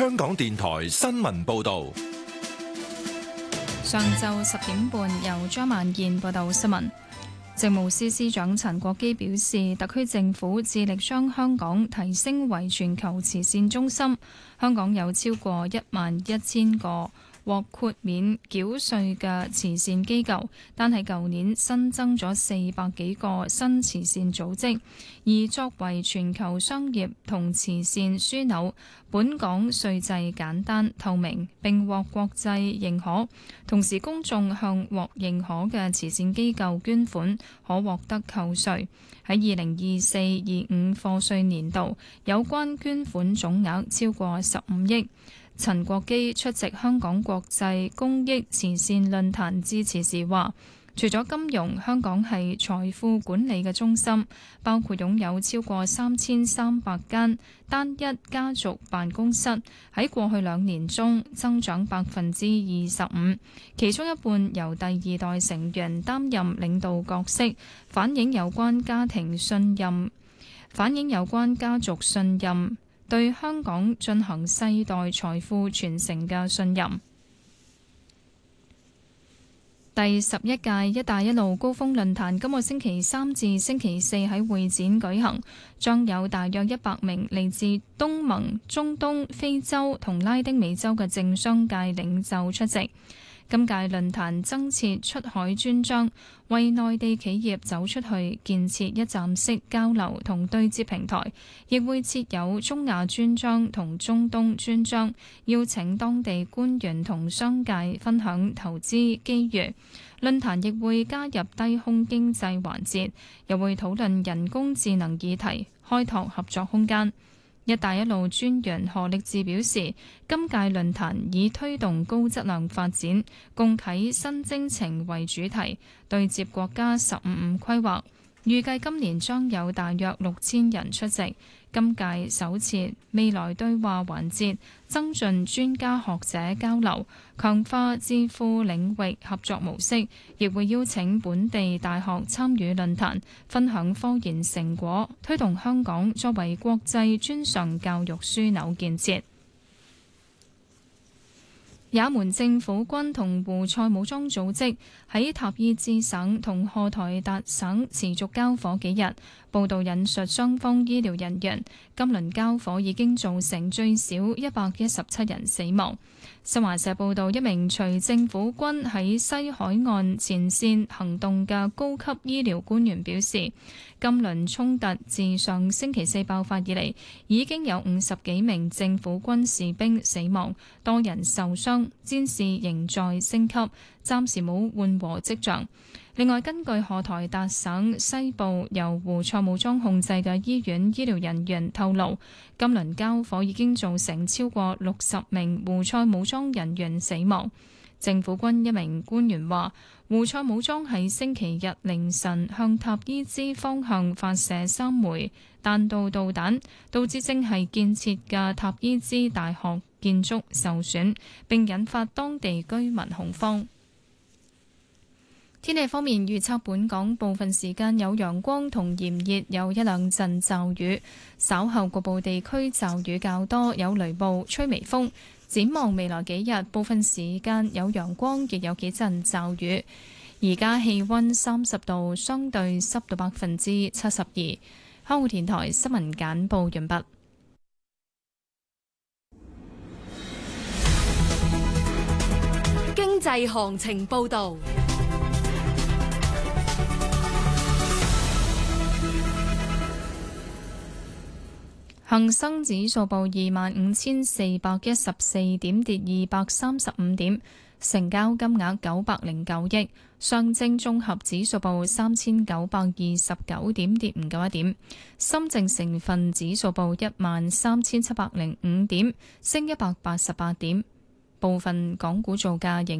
香港電台新聞報道。 上晝10點半，由張曼燕報道新聞。政務司司長陳國基表示，特區政府致力將香港提升為全球慈善中心。香港有超過11000個獲豁免繳稅嘅慈善機構，但係舊年新增咗400幾個新慈善組織。而作為全球商業同慈善樞紐，本港稅制簡單透明並獲國際認可，同時公眾向獲認可嘅慈善機構捐款可獲得扣稅。喺2024-25課稅年度，有關捐款總額超過15億。陳國基出席香港國際公益慈善論壇致辭時話，除咗金融，香港係財富管理嘅中心，包括擁有超過3300間單一家族辦公室，喺過去2年中增長25%，其中一半由第2代成員擔任領導角色，反映有關家族信任對香港進行世代財富傳承嘅信任。第11屆「一帶一路」高峰論壇今個星期3至星期4喺會展舉行，將有大約100名嚟自東盟、中東、非洲同拉丁美洲嘅政商界領袖出席。今屆論壇增設出海專章，為內地企業走出去建設一站式交流同對接平台，亦會設有中亞專章同中東專章，邀請當地官員同商界分享投資機遇。論壇亦會加入低空經濟環節，又會討論人工智能議題，開拓合作空間。一帶一路專員何力智表示，今屆論壇以推動高質量發展、共啟新征程為主題，對接國家15規劃，預計今年將有大約6000人出席。今屆首設未來對話環節，增進專家學者交流，強化智庫領域合作模式，亦會邀請本地大學參與論壇，分享科研成果，推動香港作為國際專上教育樞紐建設。也門政府軍同胡塞武裝組織喺塔伊茲省同荷台達省持續交火幾日。報道引述雙方醫療人員，今輪交火已經造成最少117人死亡。新華社報道，一名隨政府軍喺西海岸前線行動嘅高級醫療官員表示，今輪衝突自上星期4爆發以嚟，已經有50幾名政府軍士兵死亡，多人受傷，戰事仍在升級，暫時冇緩和跡象。另外，根據荷台達省西部由胡塞武裝控制嘅醫院醫療人員透露，今輪交火已經造成超過60名胡塞武裝人員死亡。政府軍一名官員話，胡塞武裝喺星期日凌晨向塔伊茲方向發射3枚彈道導彈，導致正係建設嘅塔伊茲大學建築受損，並引發當地居民恐慌。天氣方面，預測本港部分時間有陽光同炎熱，有一兩陣驟雨，稍後局部地區驟雨較多，有雷暴，吹微風。展望未來幾日，部分時間有陽光，亦有幾陣驟雨。而家氣溫30度，相對濕度72%。香港電台新聞簡報完畢。 經濟行情報道。 恒生指數報25,414點，跌235點，成交金額909億。上證綜合指數報3,929點，跌591點。深證成分指數報13,705點，升188點。部分港股造價